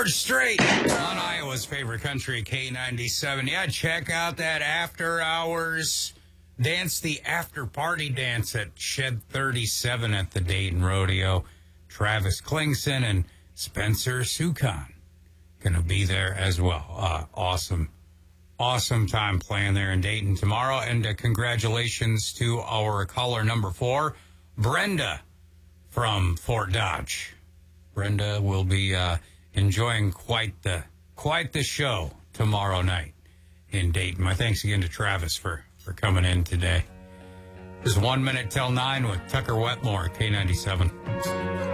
Straight on Iowa's favorite country, K97. Yeah, check out that after hours dance, the after party dance at Shed 37 at the Dayton Rodeo. Travis Klingson and Spencer Sukon going to be there as well. Awesome time playing there in Dayton tomorrow. And congratulations to our caller number 4, Brenda from Fort Dodge. Brenda will be enjoying quite the show tomorrow night in Dayton. My thanks again to Travis for coming in today. It's 1 minute till 9 with Tucker Wetmore, K97.